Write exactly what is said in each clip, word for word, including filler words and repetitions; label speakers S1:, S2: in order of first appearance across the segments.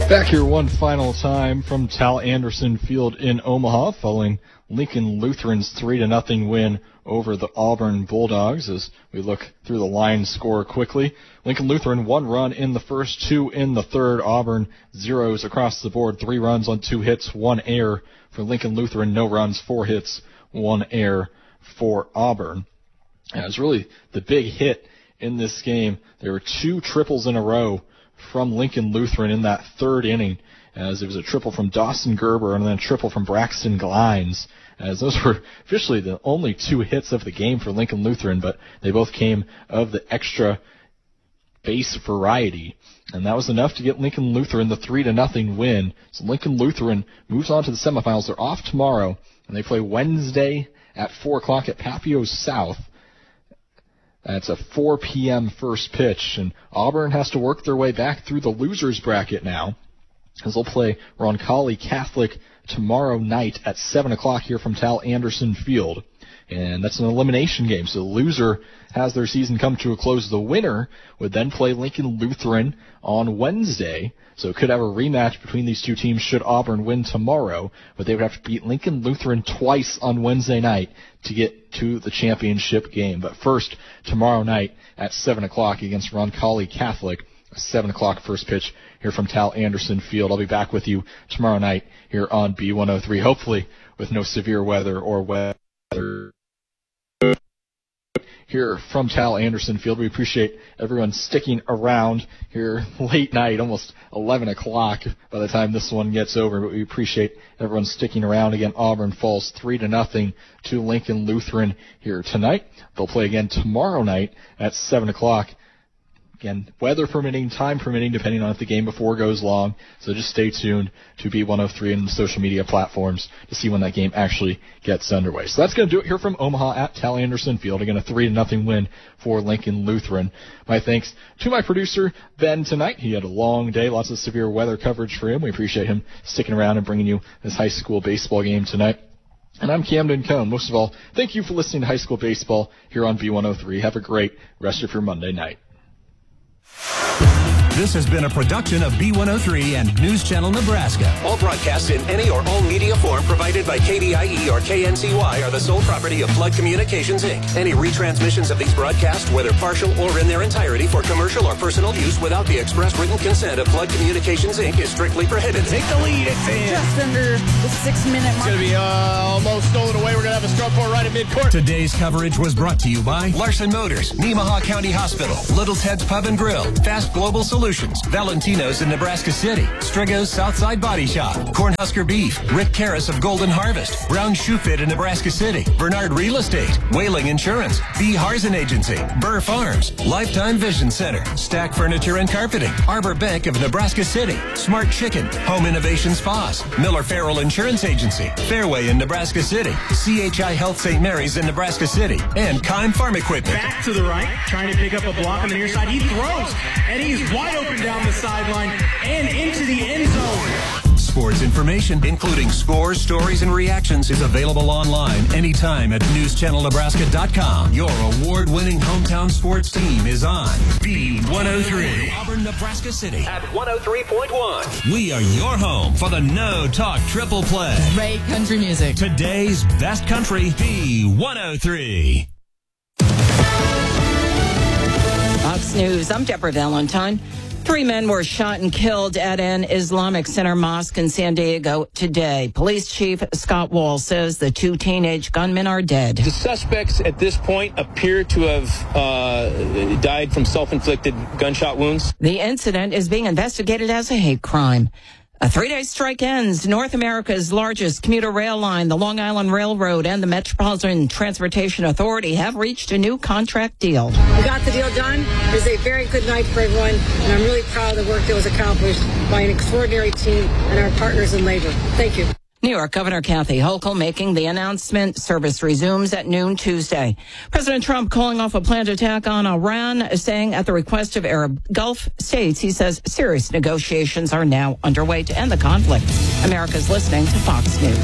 S1: Back here one final time from Tal Anderson Field in Omaha, following Lincoln Lutheran's three to nothing win over the Auburn Bulldogs. As we look through the line score quickly, Lincoln Lutheran one run in the first, two in the third. Auburn zeros across the board, three runs on two hits, one error for Lincoln Lutheran, no runs, four hits, one error for Auburn. And it was really the big hit in this game. There were two triples in a row from Lincoln Lutheran in that third inning, as it was a triple from Dawson Gerber and then a triple from Braxton Glines, as those were officially the only two hits of the game for Lincoln Lutheran, but they both came of the extra base variety, and that was enough to get Lincoln Lutheran the three to nothing win. So Lincoln Lutheran moves on to the semifinals. They're off tomorrow, and they play Wednesday at four o'clock at Papio South. That's a four p.m. first pitch, and Auburn has to work their way back through the losers bracket now, as they'll play Roncalli Catholic tomorrow night at seven o'clock here from Tal Anderson Field. And that's an elimination game, so the loser has their season come to a close. The winner would then play Lincoln Lutheran on Wednesday, so it could have a rematch between these two teams should Auburn win tomorrow, but they would have to beat Lincoln Lutheran twice on Wednesday night to get to the championship game. But first, tomorrow night at seven o'clock against Roncalli Catholic, a seven o'clock first pitch here from Tal Anderson Field. I'll be back with you tomorrow night here on B one oh three, hopefully with no severe weather or weather. Here from Tal Anderson Field. We appreciate everyone sticking around here late night, almost eleven o'clock by the time this one gets over, but we appreciate everyone sticking around. Again, Auburn falls three to nothing to Lincoln Lutheran here tonight. They'll play again tomorrow night at seven o'clock. Again, weather permitting, time permitting, depending on if the game before goes long. So just stay tuned to B one oh three and the social media platforms to see when that game actually gets underway. So that's going to do it here from Omaha at Tal Anderson Field. Again, a three to nothing win for Lincoln Lutheran. My thanks to my producer, Ben, tonight. He had a long day, lots of severe weather coverage for him. We appreciate him sticking around and bringing you this high school baseball game tonight. And I'm Camden Cohn. Most of all, thank you for listening to high school baseball here on B one oh three. Have a great rest of your Monday night.
S2: This has been a production of B one oh three and News Channel Nebraska.
S3: All broadcasts in any or all media form provided by K D I E or K N C Y are the sole property of Flood Communications, Incorporated. Any retransmissions of these broadcasts, whether partial or in their entirety for commercial or personal use without the express written consent of Flood Communications, Incorporated is strictly prohibited.
S4: Take the lead. It's in.
S5: Just under the six-minute mark.
S4: It's going to be uh, almost stolen away. We're going to have a scrub for right at midcourt.
S2: Today's coverage was brought to you by
S3: Larson Motors, Nemaha County Hospital, Little Ted's Pub and Grill, Fast Global Solutions, Valentino's in Nebraska City, Strigo's Southside Body Shop, Cornhusker Beef, Rick Karras of Golden Harvest, Brown Shoe Fit in Nebraska City, Bernard Real Estate, Whaling Insurance, B. Harzen Agency, Burr Farms, Lifetime Vision Center, Stack Furniture and Carpeting, Arbor Bank of Nebraska City, Smart Chicken, Home Innovation Spas, Miller Farrell Insurance Agency, Fairway in Nebraska City, C H I Health Saint Mary's in Nebraska City, and Kime Farm Equipment.
S6: Back to the right, trying to pick up a block on the near side. He throws, and he's wide open down the sideline and into the end zone.
S2: Sports information, including scores, stories, and reactions, is available online anytime at news channel nebraska dot com. Your award-winning hometown sports team is on B one oh three. Auburn, Nebraska City.
S3: At one oh three point one.
S2: We are your home for the No Talk Triple Play.
S5: Great country music.
S2: Today's best country, B one oh three.
S7: Fox News, I'm Deborah Valentine. Three men were shot and killed at an Islamic Center mosque in San Diego today. Police Chief Scott Wall says the two teenage gunmen are dead.
S8: The suspects at this point appear to have uh, died from self-inflicted gunshot wounds.
S7: The incident is being investigated as a hate crime. A three-day strike ends. North America's largest commuter rail line, the Long Island Railroad, and the Metropolitan Transportation Authority have reached a new contract deal.
S9: We got the deal done. It was a very good night for everyone, and I'm really proud of the work that was accomplished by an extraordinary team and our partners in labor. Thank you.
S7: New York Governor Kathy Hochul making the announcement. Service resumes at noon Tuesday. President Trump calling off a planned attack on Iran, saying at the request of Arab Gulf states, he says serious negotiations are now underway to end the conflict. America's listening to Fox News.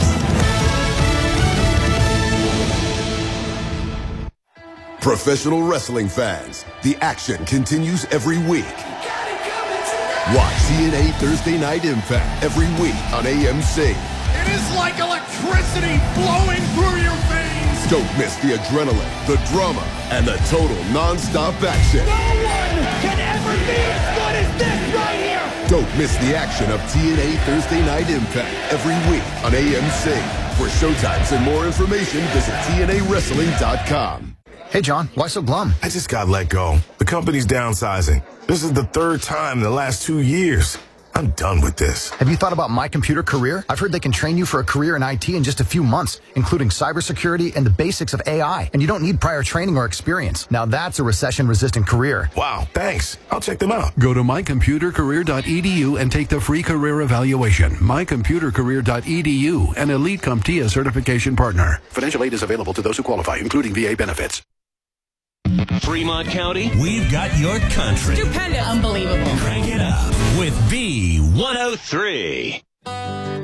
S10: Professional wrestling fans, the action continues every week. Watch T N A Thursday Night Impact every week on A M C.
S4: It is like electricity flowing through your veins.
S10: Don't miss the adrenaline, the drama, and the total non-stop action.
S4: No one can ever be as good as this right here.
S10: Don't miss the action of T N A Thursday Night Impact every week on A M C. For showtimes and more information, visit T N A wrestling dot com.
S11: Hey, John, why so glum?
S12: I just got let go. The company's downsizing. This is the third time in the last two years. I'm done with this.
S11: Have you thought about My Computer Career? I've heard they can train you for a career in I T in just a few months, including cybersecurity and the basics of A I. And you don't need prior training or experience. Now that's a recession-resistant career.
S12: Wow, thanks. I'll check them out.
S13: Go to my computer career dot e d u and take the free career evaluation. my computer career dot e d u, an Elite CompTIA certification partner. Financial aid is available to those who qualify, including V A benefits.
S2: Fremont County, we've got your country.
S5: Stupendous. Unbelievable.
S2: Crank it up with B one oh three.